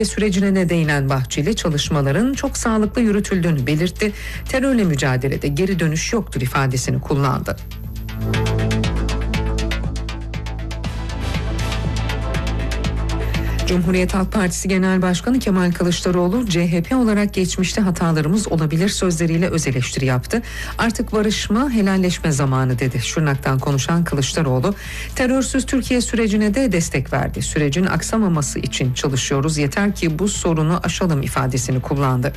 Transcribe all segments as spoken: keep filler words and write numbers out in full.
sürecine de değinen Bahçeli, çalışmaların çok sağlıklı yürütüldüğünü belirtti. Terörle mücadelede geri dönüş yoktur ifadesini kullandı. Cumhuriyet Halk Partisi Genel Başkanı Kemal Kılıçdaroğlu, C H P olarak geçmişte hatalarımız olabilir sözleriyle öz eleştiri yaptı. Artık barışma, helalleşme zamanı dedi. Şırnak'tan konuşan Kılıçdaroğlu, terörsüz Türkiye sürecine de destek verdi. Sürecin aksamaması için çalışıyoruz, yeter ki bu sorunu aşalım ifadesini kullandı.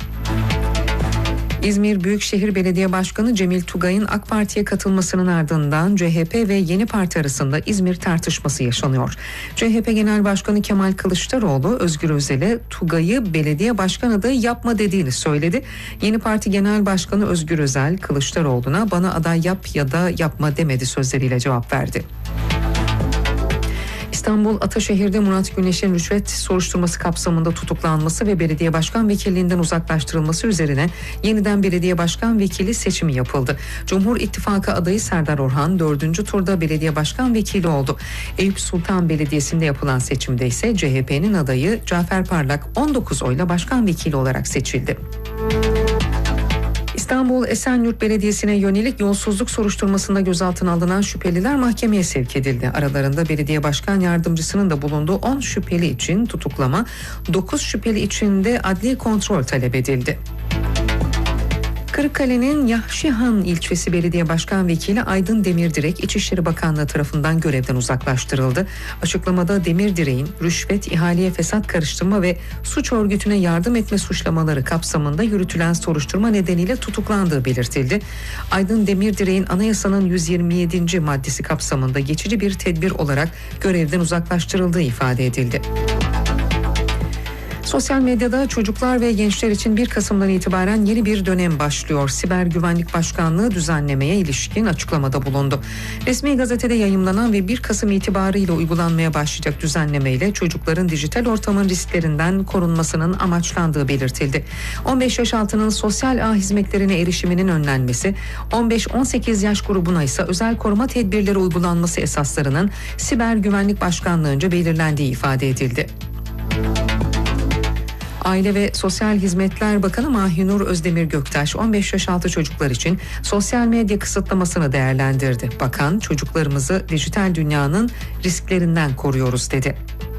İzmir Büyükşehir Belediye Başkanı Cemil Tugay'ın AK Parti'ye katılmasının ardından C H P ve Yeni Parti arasında İzmir tartışması yaşanıyor. C H P Genel Başkanı Kemal Kılıçdaroğlu, Özgür Özel'e Tugay'ı belediye başkan adayı yapma dediğini söyledi. Yeni Parti Genel Başkanı Özgür Özel, Kılıçdaroğlu'na bana aday yap ya da yapma demedi sözleriyle cevap verdi. İstanbul Ataşehir'de Murat Güneş'in rüşvet soruşturması kapsamında tutuklanması ve belediye başkan vekilliğinden uzaklaştırılması üzerine yeniden belediye başkan vekili seçimi yapıldı. Cumhur İttifakı adayı Serdar Orhan dördüncü turda belediye başkan vekili oldu. Eyüp Sultan Belediyesi'nde yapılan seçimde ise C H P'nin adayı Cafer Parlak on dokuz oyla başkan vekili olarak seçildi. İstanbul Esenyurt Belediyesi'ne yönelik yolsuzluk soruşturmasında gözaltına alınan şüpheliler mahkemeye sevk edildi. Aralarında belediye başkan yardımcısının da bulunduğu on şüpheli için tutuklama, dokuz şüpheli için de adli kontrol talep edildi. Kırıkkale'nin Yahşihan ilçesi belediye başkan vekili Aydın Demirdirek İçişleri Bakanlığı tarafından görevden uzaklaştırıldı. Açıklamada Demirdirek'in rüşvet, ihaleye fesat karıştırma ve suç örgütüne yardım etme suçlamaları kapsamında yürütülen soruşturma nedeniyle tutuklandığı belirtildi. Aydın Demirdirek'in anayasanın yüz yirmi yedinci maddesi kapsamında geçici bir tedbir olarak görevden uzaklaştırıldığı ifade edildi. Sosyal medyada çocuklar ve gençler için bir Kasım'dan itibaren yeni bir dönem başlıyor. Siber Güvenlik Başkanlığı düzenlemeye ilişkin açıklamada bulundu. Resmi gazetede yayımlanan ve bir Kasım itibarıyla uygulanmaya başlayacak düzenlemeyle çocukların dijital ortamın risklerinden korunmasının amaçlandığı belirtildi. on beş yaş altının sosyal ağ hizmetlerine erişiminin önlenmesi, on beş on sekiz yaş grubuna ise özel koruma tedbirleri uygulanması esaslarının Siber Güvenlik Başkanlığı'nca belirlendiği ifade edildi. Aile ve Sosyal Hizmetler Bakanı Mahinur Özdemir Göktaş on beş yaş altı çocuklar için sosyal medya kısıtlamasını değerlendirdi. Bakan, çocuklarımızı dijital dünyanın risklerinden koruyoruz dedi.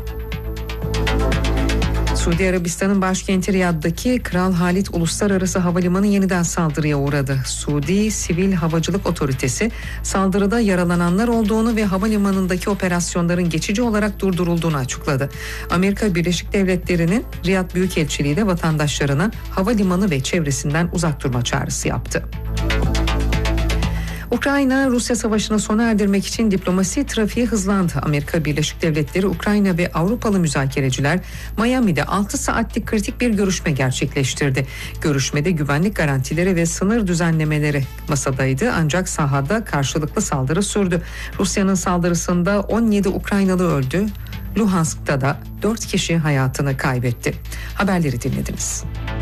Suudi Arabistan'ın başkenti Riyad'daki Kral Halid Uluslararası Havalimanı yeniden saldırıya uğradı. Suudi Sivil Havacılık Otoritesi saldırıda yaralananlar olduğunu ve havalimanındaki operasyonların geçici olarak durdurulduğunu açıkladı. Amerika Birleşik Devletleri'nin Riyad Büyükelçiliği de vatandaşlarına havalimanı ve çevresinden uzak durma çağrısı yaptı. Ukrayna, Rusya savaşını sona erdirmek için diplomasi trafiği hızlandı. Amerika Birleşik Devletleri, Ukrayna ve Avrupalı müzakereciler Miami'de altı saatlik kritik bir görüşme gerçekleştirdi. Görüşmede güvenlik garantileri ve sınır düzenlemeleri masadaydı, ancak sahada karşılıklı saldırı sürdü. Rusya'nın saldırısında on yedi Ukraynalı öldü. Luhansk'ta da dört kişi hayatını kaybetti. Haberleri dinlediniz.